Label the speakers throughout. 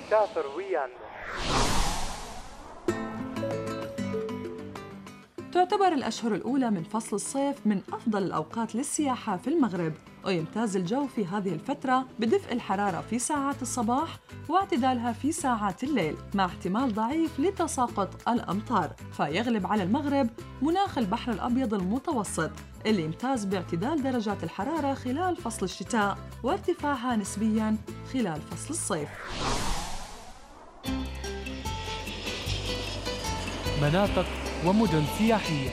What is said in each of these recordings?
Speaker 1: سافر ويانا.
Speaker 2: تعتبر الأشهر الأولى من فصل الصيف من أفضل الأوقات للسياحة في المغرب، ويمتاز الجو في هذه الفترة بدفء الحرارة في ساعات الصباح واعتدالها في ساعات الليل، مع احتمال ضعيف لتساقط الأمطار، فيغلب على المغرب مناخ البحر الأبيض المتوسط اللي يمتاز باعتدال درجات الحرارة خلال فصل الشتاء وارتفاعها نسبياً خلال فصل الصيف.
Speaker 3: مناطق ومدن سياحية.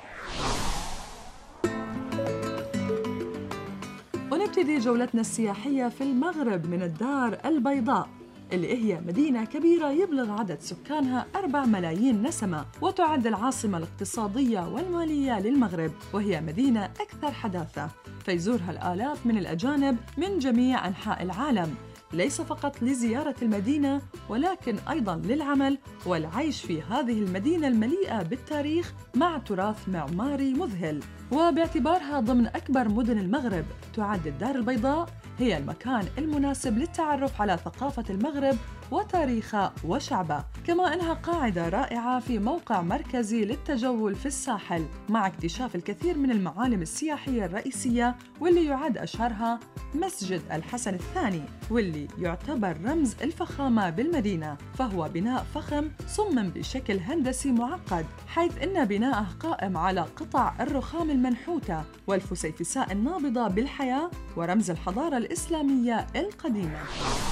Speaker 2: ونبتدي جولتنا السياحية في المغرب من الدار البيضاء، اللي هي مدينة كبيرة يبلغ عدد سكانها 4 ملايين نسمة، وتعد العاصمة الاقتصادية والمالية للمغرب، وهي مدينة أكثر حداثة، فيزورها الآلاف من الأجانب من جميع أنحاء العالم، ليس فقط لزيارة المدينة ولكن أيضاً للعمل والعيش في هذه المدينة المليئة بالتاريخ مع تراث معماري مذهل. وباعتبارها ضمن أكبر مدن المغرب، تعد الدار البيضاء هي المكان المناسب للتعرف على ثقافة المغرب وتاريخه وشعبه، كما أنها قاعدة رائعة في موقع مركزي للتجول في الساحل، مع اكتشاف الكثير من المعالم السياحية الرئيسية، واللي يعد أشهرها مسجد الحسن الثاني، واللي يعتبر رمز الفخامة بالمدينة، فهو بناء فخم صمم بشكل هندسي معقد، حيث أن بناءه قائم على قطع الرخام المنحوتة والفسيفساء النابضة بالحياة، ورمز الحضارة الإسلامية القديمة.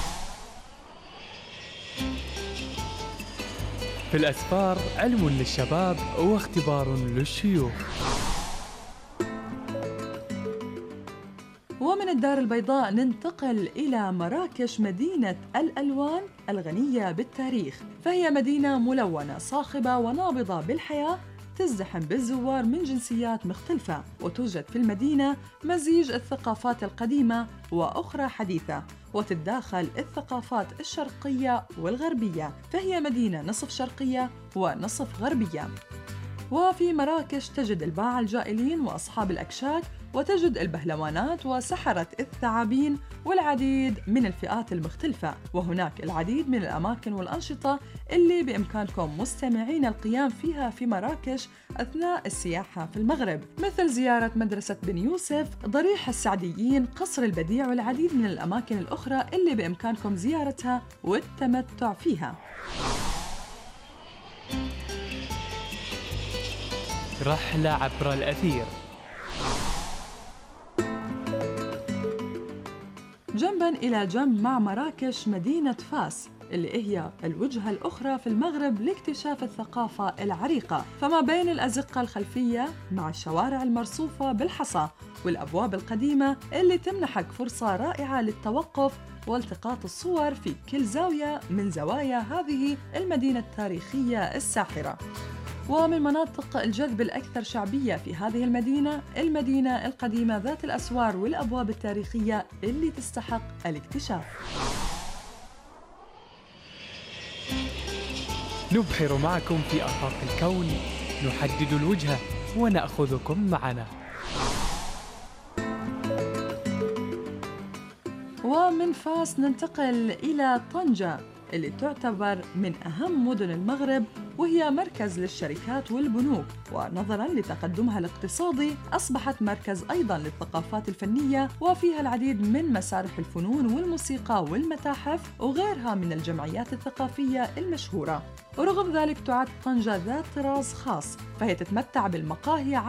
Speaker 3: في الأسفار علم للشباب واختبار للشيوخ.
Speaker 2: ومن الدار البيضاء ننتقل إلى مراكش، مدينة الألوان الغنية بالتاريخ، فهي مدينة ملونة صاخبة ونابضة بالحياة، تزدحم بالزوار من جنسيات مختلفة، وتوجد في المدينة مزيج الثقافات القديمة وأخرى حديثة، وتتداخل الثقافات الشرقية والغربية، فهي مدينة نصف شرقية ونصف غربية. وفي مراكش تجد الباعة الجائلين وأصحاب الأكشاك، وتجد البهلوانات وسحرة الثعابين والعديد من الفئات المختلفة، وهناك العديد من الأماكن والأنشطة اللي بإمكانكم مستمعين القيام فيها في مراكش أثناء السياحة في المغرب، مثل زيارة مدرسة بن يوسف، ضريح السعديين، قصر البديع، والعديد من الأماكن الأخرى اللي بإمكانكم زيارتها والتمتع فيها.
Speaker 3: رحلة عبر الأثير.
Speaker 2: جنباً إلى جنب مع مراكش مدينة فاس، اللي هي الوجهة الأخرى في المغرب لاكتشاف الثقافة العريقة، فما بين الأزقة الخلفية مع الشوارع المرصوفة بالحصى والأبواب القديمة اللي تمنحك فرصة رائعة للتوقف والتقاط الصور في كل زاوية من زوايا هذه المدينة التاريخية الساحرة. ومن مناطق الجذب الأكثر شعبية في هذه المدينة القديمة ذات الأسوار والأبواب التاريخية اللي تستحق الاكتشاف.
Speaker 3: نبحر معكم في آفاق الكون، نحدد الوجهة ونأخذكم معنا.
Speaker 2: ومن فاس ننتقل إلى طنجة، اللي تعتبر من أهم مدن المغرب، وهي مركز للشركات والبنوك، ونظراً لتقدمها الاقتصادي أصبحت مركز أيضاً للثقافات الفنية، وفيها العديد من مسارح الفنون والموسيقى والمتاحف وغيرها من الجمعيات الثقافية المشهورة. ورغم ذلك تعد طنجة ذات طراز خاص، فهي تتمتع بالمقاهي